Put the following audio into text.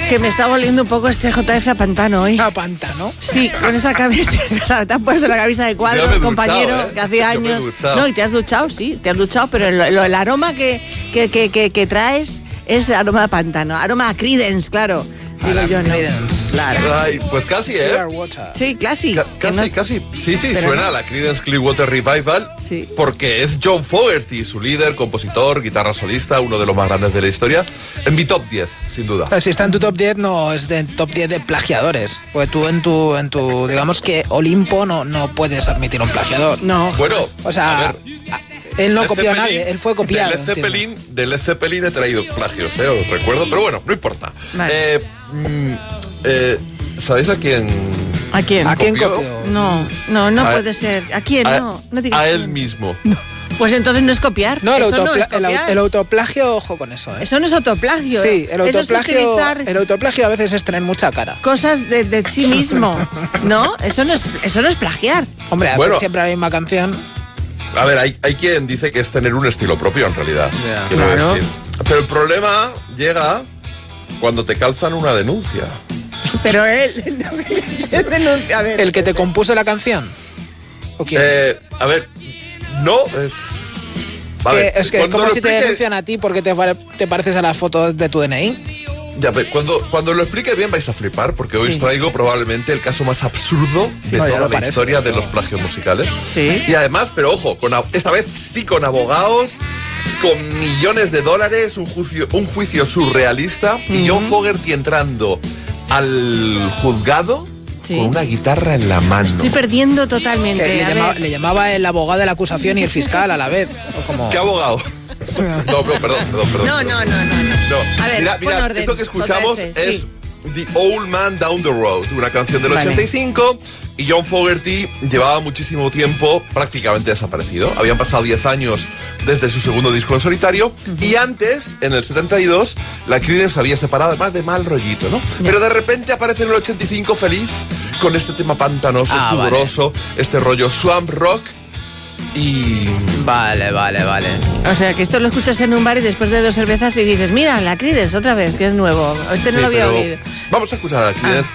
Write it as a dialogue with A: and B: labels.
A: Que me está volviendo un poco este JF a pantano hoy.
B: ¿A pantano?
A: Sí, con esa camisa. Te has puesto la camisa de cuadro, compañero, que hacía años. No, y te has duchado, sí, te has duchado, pero el aroma que traes es aroma a pantano, aroma a Creedence, claro. Digo yo, ¿no?
C: Claro. Ay, pues casi, ¿eh?
A: Sí, casi.
C: Casi. Sí,
A: pero
C: suena
A: no.
C: a la Creedence Clearwater Revival.
A: Sí.
C: Porque es John Fogerty, su líder, compositor, guitarra solista, uno de los más grandes de la historia. En mi top 10, sin duda.
B: Si está en tu top 10, no es de top 10 de plagiadores. Porque tú en tu digamos que Olimpo no puedes admitir un plagiador.
A: No.
C: Bueno,
B: o sea,
C: a ver,
B: él no
C: Led
B: copió a
C: Zeppelin,
B: nadie, él fue copiado.
C: De Led Zeppelin he traído plagios, os recuerdo, pero bueno, no importa.
A: Vale.
C: ¿Sabéis a quién?
A: ¿A quién?
B: ¿A quién
C: copió?
B: copió?
A: No puede ser. ¿A quién? No digas
C: A
A: quién.
C: él mismo.
A: No. Pues entonces no es copiar.
B: No,
A: Eso no es copiar.
B: el autoplagio, ojo con eso, ¿eh?
A: Eso no es autoplagio.
B: Sí, el
A: Eso es utilizar
B: el autoplagio a veces es tener mucha cara.
A: cosas de sí mismo, ¿no? Eso no es plagiar.
B: Hombre, hacer
C: Bueno.
B: siempre la misma canción.
C: A ver, hay quien dice que es tener un estilo propio en realidad.
B: Ya.
C: Quiero
A: Claro.
C: decir. Pero el problema llega cuando te calzan una denuncia.
A: Pero él denuncia. A ver.
B: ¿El que te compuso la canción? ¿O quién?
C: A ver, no es. A ver,
B: Es que
C: cuando
B: como
C: lo
B: si te
C: explique-
B: denuncian a ti porque te pareces a las fotos de tu DNI.
C: Ya, cuando lo explique bien vais a flipar, porque hoy
A: Sí.
C: os traigo probablemente el caso más absurdo de
B: No, ya
C: toda
B: lo
C: la
B: parece,
C: historia de
B: pero-
C: los plagios musicales.
A: Sí.
C: Y además, pero ojo, esta vez sí con abogados, con millones de dólares, un juicio surrealista, y John Fogerty entrando al juzgado
A: Sí.
C: con una guitarra en la mano.
A: Estoy perdiendo totalmente. A ver.
B: Le llamaba el abogado de la acusación y el fiscal a la vez. O como...
C: ¿Qué abogado? No, perdón.
A: No.
C: No.
A: A ver,
C: Mira,
A: pon orden,
C: esto que escuchamos
A: JF,
C: es
A: sí.
C: The Old Man Down the Road, una canción del
A: Vale.
C: 85, y John Fogerty llevaba muchísimo tiempo prácticamente desaparecido. Habían pasado 10 años desde su segundo disco en solitario, y antes, en el 72, la Creedence se había separado, además de mal rollito, ¿no? Pero de repente aparece en el 85 feliz con este tema pantanoso, sudoroso, este rollo swamp rock, y...
B: Vale.
A: O sea, que esto lo escuchas en un bar y después de 2 cervezas y dices, mira, la Creedence otra vez, que es nuevo. Este no
C: Sí,
A: lo había
C: pero
A: oído.
C: Vamos a escuchar a la Creedence